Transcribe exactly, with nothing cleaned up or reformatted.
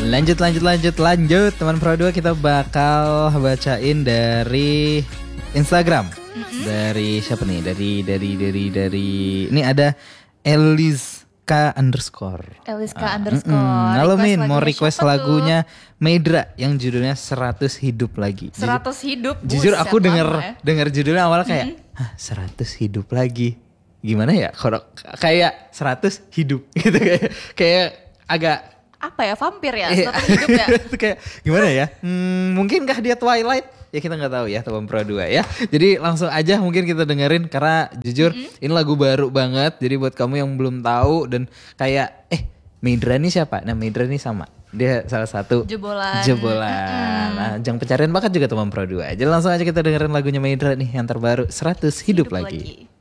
Lanjut lanjut lanjut lanjut teman Pro dua, kita bakal bacain dari Instagram. Mm-hmm. Dari siapa nih? Dari dari dari dari ini ada Eliska underscore. Eliska ah, underscore. Mm-mm. Halo Min, mau request lagunya tuh? Medra yang judulnya seratus Hidup Lagi. seratus Hidup. Jujur aku denger ya? denger judulnya awal kayak, mm-hmm. hah, seratus hidup lagi. Gimana ya? Kalau kayak seratus hidup gitu, kayak kayak agak apa ya, vampir ya, seratus hidup ya. Kayak gimana ya? Hmm, mungkinkah dia Twilight? Ya kita nggak tahu ya teman Pro dua ya. Jadi langsung aja mungkin kita dengerin, karena jujur mm-hmm. ini lagu baru banget. Jadi buat kamu yang belum tahu dan kayak eh Medra ini siapa? Nah Medra ini sama, dia salah satu jebolan. Jebolan. Mm-hmm. Nah, ajang pencarian bakat juga teman Pro dua. Jadi langsung aja kita dengerin lagunya Medra nih yang terbaru, seratus Hidup, hidup Lagi. lagi.